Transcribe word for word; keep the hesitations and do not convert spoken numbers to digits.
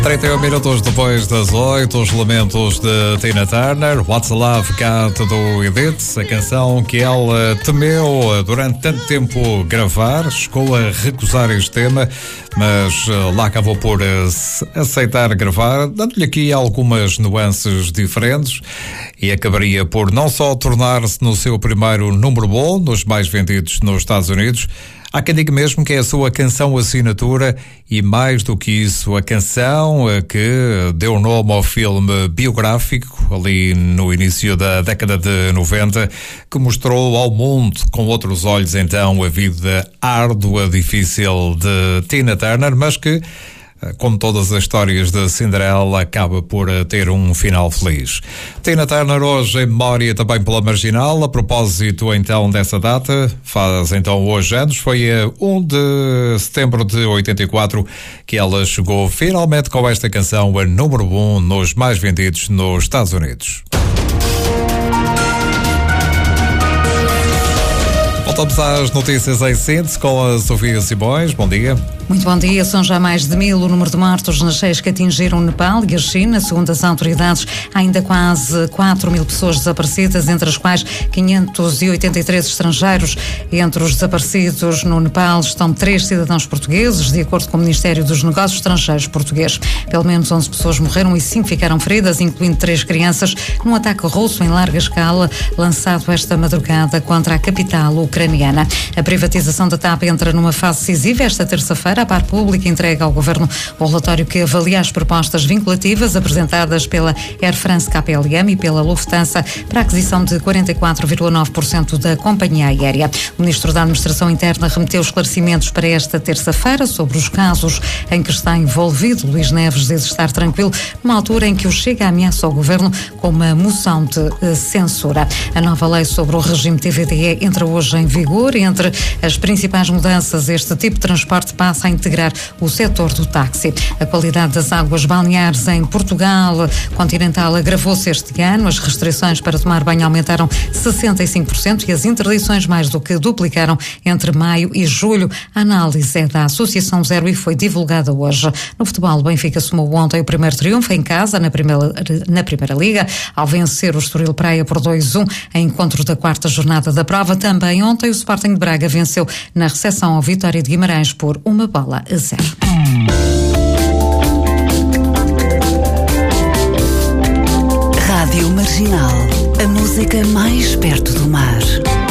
trinta e um minutos depois das oito, os lamentos de Tina Turner, What's a Love Got do Edith, a canção que ela temeu durante tanto tempo gravar, chegou a recusar este tema, mas lá acabou por aceitar gravar, dando-lhe aqui algumas nuances diferentes e acabaria por não só tornar-se no seu primeiro número bom, nos mais vendidos nos Estados Unidos. Há quem diga mesmo que é a sua canção assinatura e, mais do que isso, a canção que deu nome ao filme biográfico, ali no início da década de noventa, que mostrou ao mundo com outros olhos, então, a vida árdua, difícil de Tina Turner, mas que, como todas as histórias de Cinderela, acaba por ter um final feliz. Tina Turner hoje em memória também pela Marginal. A propósito então dessa data, faz então hoje anos, foi a primeiro de setembro de oitenta e quatro que ela chegou finalmente com esta canção a número um nos mais vendidos nos Estados Unidos. Voltamos às notícias em síntese com a Sofia Simões. Bom dia. Muito bom dia. São já mais de mil o número de mortos nas cheias que atingiram o Nepal e a China. Segundo as autoridades, há ainda quase quatro mil pessoas desaparecidas, entre as quais quinhentos e oitenta e três estrangeiros. Entre os desaparecidos no Nepal estão três cidadãos portugueses, de acordo com o Ministério dos Negócios Estrangeiros português. Pelo menos onze pessoas morreram e cinco ficaram feridas, incluindo três crianças, num ataque russo em larga escala, lançado esta madrugada contra a capital ucraniana. A privatização da TAP entra numa fase decisiva. Esta terça-feira, a Par Pública entrega ao Governo o relatório que avalia as propostas vinculativas apresentadas pela Air France K L M e pela Lufthansa para a aquisição de quarenta e quatro vírgula nove por cento da companhia aérea. O Ministro da Administração Interna remeteu esclarecimentos para esta terça-feira sobre os casos em que está envolvido. Luís Neves diz estar tranquilo numa altura em que o Chega ameaça ao Governo com uma moção de censura. A nova lei sobre o regime T V D E entra hoje em vigor. Entre as principais mudanças, este tipo de transporte passa a integrar o setor do táxi. A qualidade das águas balneares em Portugal continental agravou-se este ano. As restrições para tomar banho aumentaram sessenta e cinco por cento e as interdições mais do que duplicaram entre maio e julho. A análise é da Associação Zero e foi divulgada hoje. No futebol, o Benfica somou ontem o primeiro triunfo em casa na primeira, na primeira Liga, ao vencer o Estoril Praia por dois a um em encontro da quarta jornada da prova. Também ontem o Sporting de Braga venceu na recepção ao Vitória de Guimarães por uma bola a zero. Rádio Marginal, a música mais perto do mar.